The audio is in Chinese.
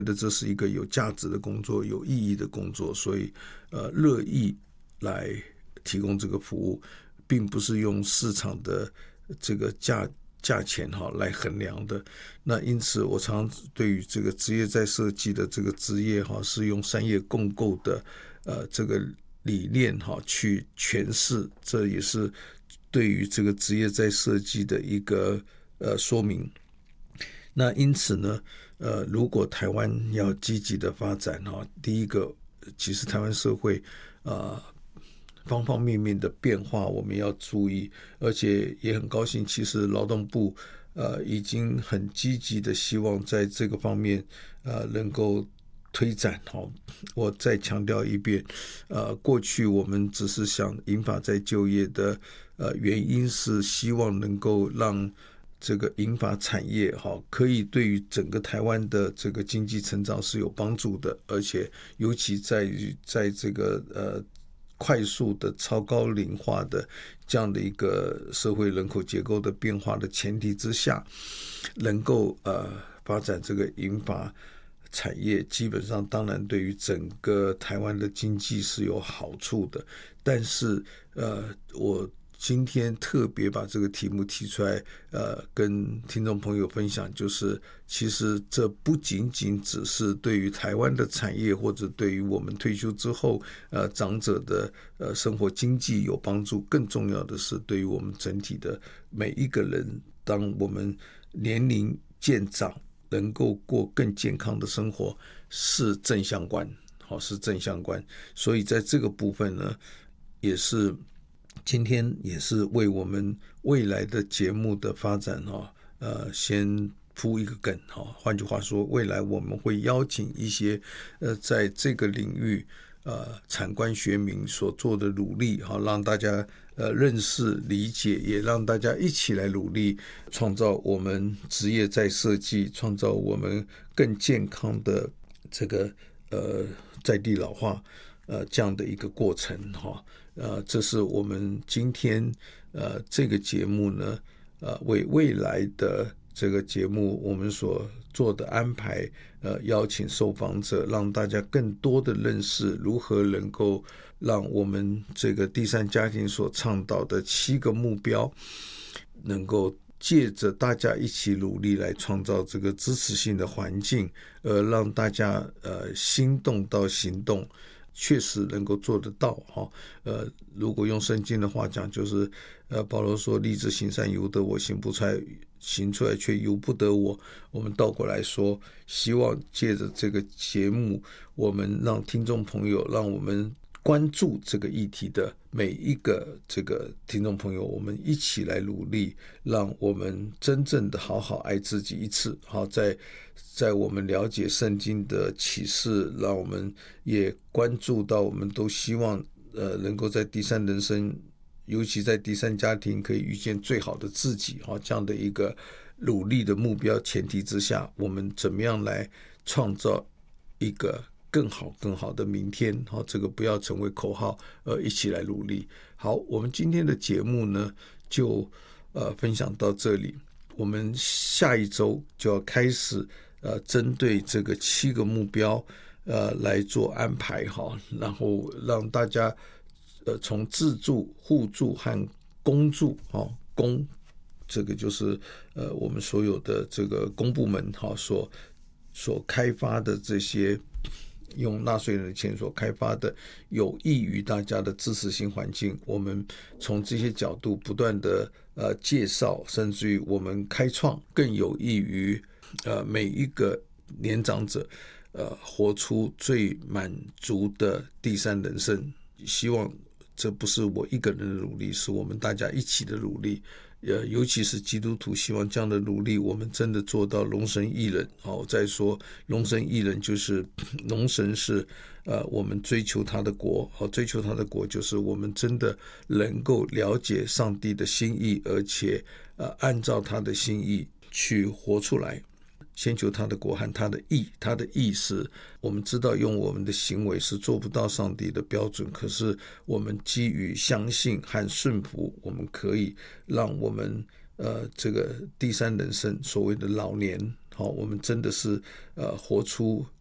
得这是一个有价值的工作，有意义的工作，所以乐意来提供这个服务，并不是用市场的这个价钱来衡量的。那因此我常对于这个职业再设计的这个职业是用商业共构的这个理念去诠释，这也是对于这个职业再设计的一个说明。那因此呢如果台湾要积极的发展第一个其实台湾社会方方面面的变化我们要注意，而且也很高兴其实劳动部已经很积极的希望在这个方面能够推展。我再强调一遍过去我们只是想银发再就业的原因是希望能够让这个银发产业可以对于整个台湾的这个经济成长是有帮助的，而且尤其在这个快速的超高龄化的这样的一个社会人口结构的变化的前提之下，能够发展这个银发产业，基本上当然对于整个台湾的经济是有好处的。但是我今天特别把这个题目提出来跟听众朋友分享，就是其实这不仅仅只是对于台湾的产业或者对于我们退休之后长者的生活经济有帮助，更重要的是对于我们整体的每一个人，当我们年龄渐长能够过更健康的生活是正相关，是正相关。所以在这个部分呢，也是今天也是为我们未来的节目的发展先铺一个梗换句话说，未来我们会邀请一些在这个领域产官学民所做的努力让大家认识理解，也让大家一起来努力创造我们职业再设计，创造我们更健康的这个在地老化这样的一个过程这是我们今天这个节目呢为未来的这个节目我们所做的安排邀请受访者，让大家更多的认识如何能够让我们这个第三家庭所倡导的7个目标能够借着大家一起努力来创造这个支持性的环境，让大家心动到行动，确实能够做得到如果用圣经的话讲，就是保罗说立志行善由得我，行不出来，行出来却由不得我。我们倒过来说，希望借着这个节目，我们让听众朋友，让我们关注这个议题的每一个这个听众朋友，我们一起来努力，让我们真正的好好爱自己一次。在我们了解圣经的启示，让我们也关注到，我们都希望能够在第三人生，尤其在第三家庭可以遇见最好的自己这样的一个努力的目标前提之下，我们怎么样来创造一个更好的明天这个不要成为口号，一起来努力。好，我们今天的节目呢就分享到这里，我们下一周就要开始针对这个7个目标来做安排然后让大家从自助、互助和公助公这个就是我们所有的这个公部门所开发的这些用纳税人的钱所开发的有益于大家的支持性环境，我们从这些角度不断的介绍，甚至于我们开创更有益于每一个年长者活出最满足的第三人生。希望这不是我一个人的努力，是我们大家一起的努力，尤其是基督徒，希望这样的努力我们真的做到龙神益人。再说龙神益人就是龙神是我们追求他的国，追求他的国就是我们真的能够了解上帝的心意，而且按照他的心意去活出来。先求他的国和他的义，他的义是我们知道用我们的行为是做不到上帝的标准，可是我们基于相信和顺服，我们可以让我们这个第三人生所谓的老年好，我们真的是活出